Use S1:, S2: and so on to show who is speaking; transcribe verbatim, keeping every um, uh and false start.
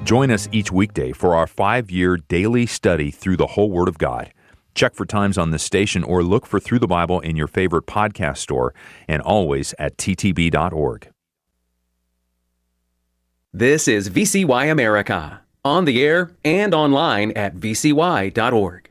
S1: Join us each weekday for our five-year daily study through the whole Word of God. Check for times on this station or look for Through the Bible in your favorite podcast store and always at t t b dot org.
S2: This is V C Y America, on the air and online at v c y dot org.